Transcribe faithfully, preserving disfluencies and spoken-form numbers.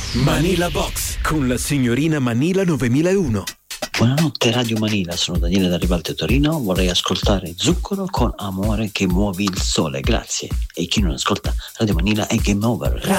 Manila Box con la signorina Manila novemilauno. Buonanotte Radio Manila, sono Daniele da Rivalto Torino, vorrei ascoltare Zucchero con Amore che muovi il sole, grazie. E chi non ascolta Radio Manila è Game Over.